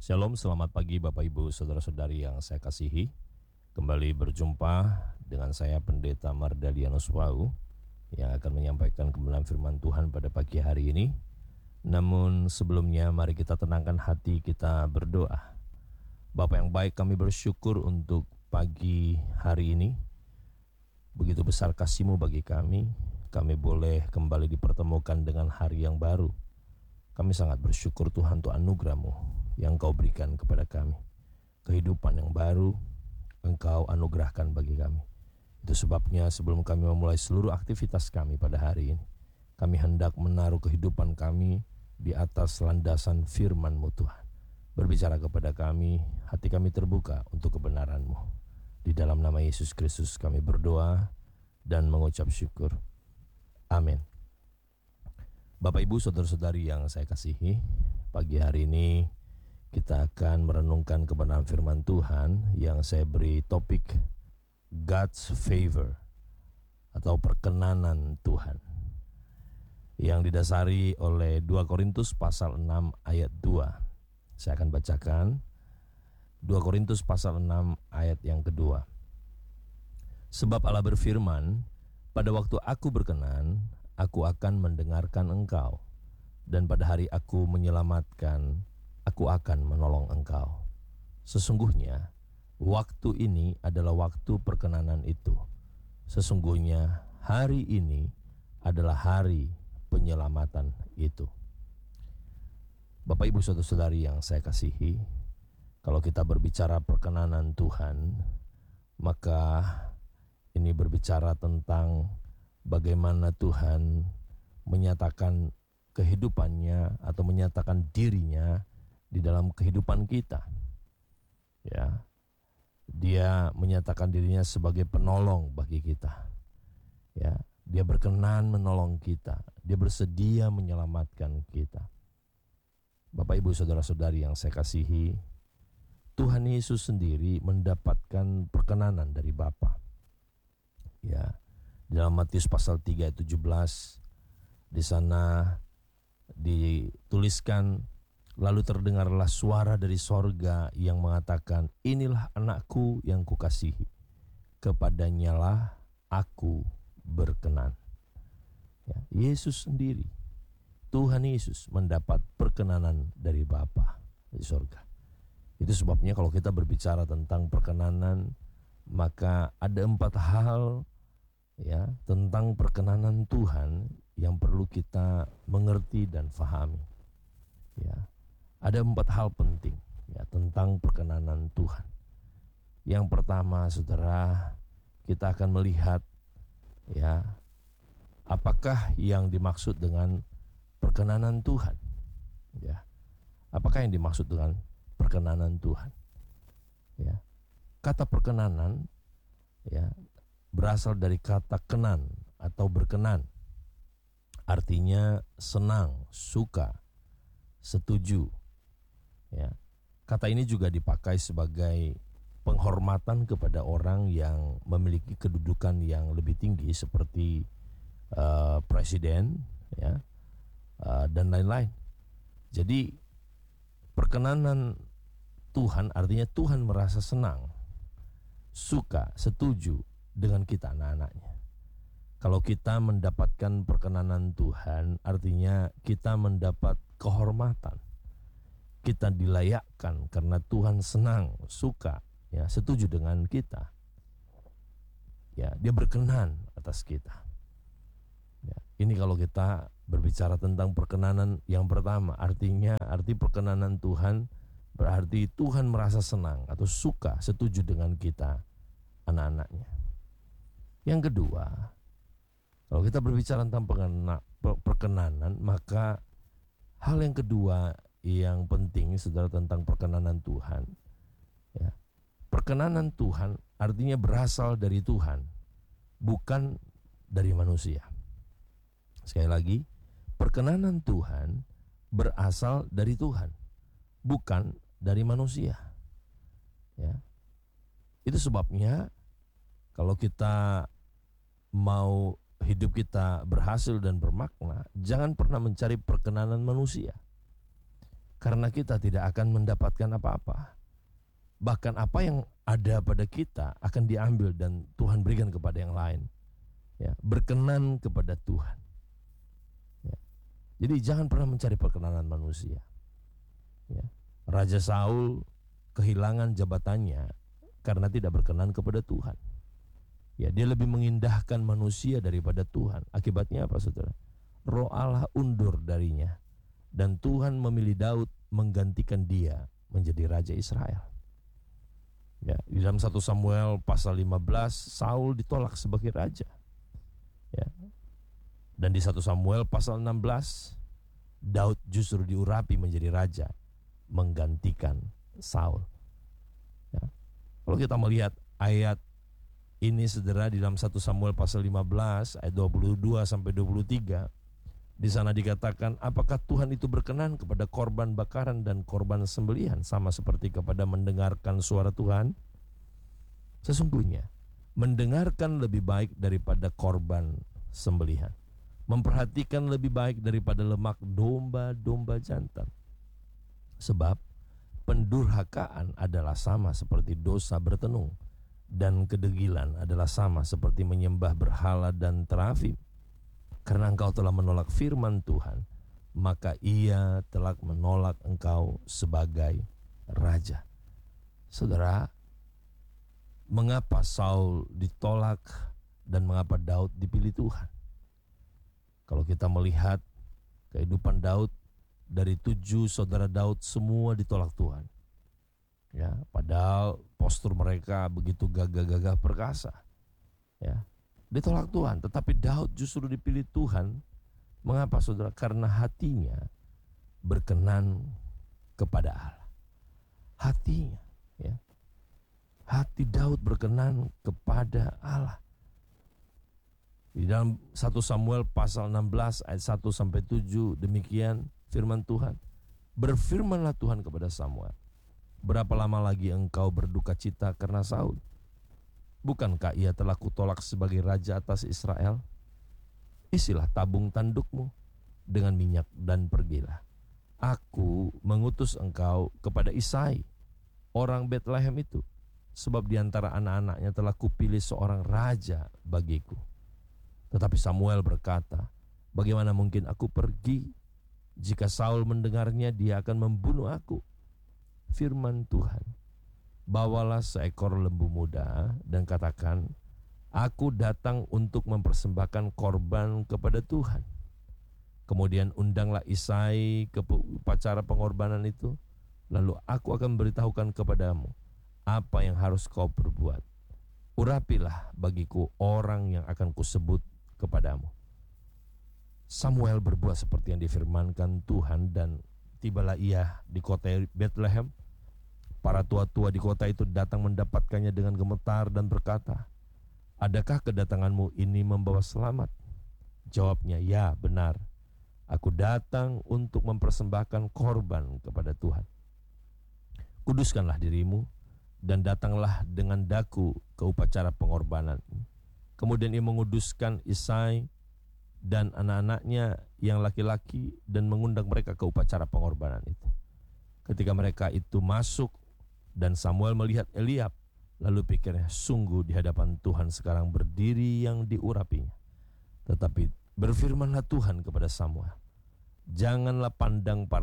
Shalom, selamat pagi Bapak Ibu Saudara-saudari yang saya kasihi. Kembali berjumpa dengan saya Pendeta Mardalianus Wau yang akan menyampaikan kebenaran firman Tuhan pada pagi hari ini. Namun sebelumnya mari kita tenangkan hati, kita berdoa. Bapa yang baik, kami bersyukur untuk pagi hari ini. Begitu besar kasih-Mu bagi kami boleh kembali dipertemukan dengan hari yang baru. Kami sangat bersyukur Tuhan untuk anugerah-Mu yang Kau berikan kepada kami. Kehidupan yang baru Engkau anugerahkan bagi kami. Itu sebabnya sebelum kami memulai seluruh aktivitas kami pada hari ini, kami hendak menaruh kehidupan kami di atas landasan firman-Mu Tuhan. Berbicara kepada kami, hati kami terbuka untuk kebenaran-Mu. Di dalam nama Yesus Kristus kami berdoa dan mengucap syukur. Amin. Bapak Ibu Saudara-saudari yang saya kasihi, pagi hari ini kita akan merenungkan kebenaran firman Tuhan yang saya beri topik God's Favor atau perkenanan Tuhan, yang didasari oleh 2 Korintus pasal 6 ayat 2. Saya akan bacakan 2 Korintus pasal 6 ayat yang kedua. Sebab Allah berfirman, pada waktu aku berkenan, aku akan mendengarkan engkau, dan pada hari aku menyelamatkan, aku akan menolong engkau. Sesungguhnya waktu ini adalah waktu perkenanan itu. Sesungguhnya hari ini adalah hari penyelamatan itu. Bapak Ibu Saudara-saudari yang saya kasihi, kalau kita berbicara perkenanan Tuhan, maka ini berbicara tentang bagaimana Tuhan menyatakan kehidupannya atau menyatakan dirinya di dalam kehidupan kita. Ya. Dia menyatakan dirinya sebagai penolong bagi kita. Ya, dia berkenan menolong kita. Dia bersedia menyelamatkan kita. Bapak Ibu Saudara-saudari yang saya kasihi, Tuhan Yesus sendiri mendapatkan perkenanan dari Bapa. Ya. Dalam Matius pasal 3 ayat 17, di sana dituliskan, lalu terdengarlah suara dari sorga yang mengatakan, inilah anakku yang kukasihi, kepadanyalah aku berkenan. Ya, Yesus sendiri, Tuhan Yesus mendapat perkenanan dari Bapa di sorga. Itu sebabnya kalau kita berbicara tentang perkenanan, maka ada 4 hal ya tentang perkenanan Tuhan yang perlu kita mengerti dan fahami. Ya, ada 4 hal penting ya tentang perkenanan Tuhan. Yang pertama, saudara, kita akan melihat ya apakah yang dimaksud dengan perkenanan Tuhan. Ya, apakah yang dimaksud dengan perkenanan Tuhan? Ya, kata perkenanan ya berasal dari kata kenan atau berkenan. Artinya senang, suka, setuju. Ya. Kata ini juga dipakai sebagai penghormatan kepada orang yang memiliki kedudukan yang lebih tinggi seperti presiden ya, dan lain-lain. Jadi perkenanan Tuhan artinya Tuhan merasa senang, suka, setuju dengan kita anak-anaknya. Kalau kita mendapatkan perkenanan Tuhan, artinya kita mendapat kehormatan. Kita dilayakkan karena Tuhan senang, suka, ya, setuju dengan kita. Ya, dia berkenan atas kita. Ya, ini kalau kita berbicara tentang perkenanan yang pertama, arti perkenanan Tuhan berarti Tuhan merasa senang atau suka, setuju dengan kita anak-anaknya. Yang kedua, kalau kita berbicara tentang perkenanan, maka hal yang kedua yang penting, saudara, tentang perkenanan Tuhan, ya, perkenanan Tuhan artinya berasal dari Tuhan, bukan dari manusia. Sekali lagi, perkenanan Tuhan berasal dari Tuhan, bukan dari manusia. Ya, itu sebabnya kalau kita mau hidup kita berhasil dan bermakna, jangan pernah mencari perkenanan manusia. Karena kita tidak akan mendapatkan apa-apa. Bahkan apa yang ada pada kita akan diambil dan Tuhan berikan kepada yang lain. Ya, berkenan kepada Tuhan. Ya. Jadi jangan pernah mencari perkenanan manusia. Ya. Raja Saul kehilangan jabatannya karena tidak berkenan kepada Tuhan. Ya, dia lebih mengindahkan manusia daripada Tuhan. Akibatnya apa, saudara? Roh Allah undur darinya, dan Tuhan memilih Daud menggantikan dia menjadi Raja Israel. Ya, di dalam 1 Samuel pasal 15, Saul ditolak sebagai raja. Ya. Dan di 1 Samuel pasal 16, Daud justru diurapi menjadi raja, menggantikan Saul. Ya. Kalau kita melihat ayat ini, saudara, di dalam 1 Samuel pasal 15 ayat 22 sampai 23, di sana dikatakan, apakah Tuhan itu berkenan kepada korban bakaran dan korban sembelihan sama seperti kepada mendengarkan suara Tuhan? Sesungguhnya mendengarkan lebih baik daripada korban sembelihan, memperhatikan lebih baik daripada lemak domba-domba jantan. Sebab pendurhakaan adalah sama seperti dosa bertenung, dan kedegilan adalah sama seperti menyembah berhala dan terafim. Karena engkau telah menolak firman Tuhan, maka ia telah menolak engkau sebagai raja. Saudara, mengapa Saul ditolak dan mengapa Daud dipilih Tuhan? Kalau kita melihat kehidupan Daud, dari 7 saudara Daud semua ditolak Tuhan. Ya, padahal postur mereka begitu gagah-gagah perkasa. Ya, ditolak Tuhan, tetapi Daud justru dipilih Tuhan. Mengapa, saudara? Karena hatinya berkenan kepada Allah. Hatinya, ya. Hati Daud berkenan kepada Allah. Di dalam 1 Samuel pasal 16 ayat 1 sampai 7, demikian firman Tuhan. Berfirmanlah Tuhan kepada Samuel, berapa lama lagi engkau berduka cita karena Saul? Bukankah ia telah kutolak sebagai raja atas Israel? Isilah tabung tandukmu dengan minyak dan pergilah. Aku mengutus engkau kepada Isai, orang Betlehem itu, sebab di antara anak-anaknya telah kupilih seorang raja bagiku. Tetapi Samuel berkata, bagaimana mungkin aku pergi? Jika Saul mendengarnya, dia akan membunuh aku. Firman Tuhan, bawalah seekor lembu muda dan katakan, aku datang untuk mempersembahkan korban kepada Tuhan. Kemudian undanglah Isai ke upacara pengorbanan itu, lalu aku akan beritahukan kepadamu apa yang harus kau perbuat. Urapilah bagiku orang yang akan kusebut kepadamu. Samuel berbuat seperti yang difirmankan Tuhan, dan tibalah ia di kota Betlehem. Para tua-tua di kota itu datang mendapatkannya dengan gemetar dan berkata, adakah kedatanganmu ini membawa selamat? Jawabnya, ya benar, aku datang untuk mempersembahkan korban kepada Tuhan. Kuduskanlah dirimu dan datanglah dengan daku ke upacara pengorbanan. Kemudian ia menguduskan Isai dan anak-anaknya yang laki-laki dan mengundang mereka ke upacara pengorbanan itu. Ketika mereka itu masuk dan Samuel melihat Eliab, lalu pikirnya, sungguh di hadapan Tuhan sekarang berdiri yang diurapinya. Tetapi berfirmanlah Tuhan kepada Samuel, janganlah pandang para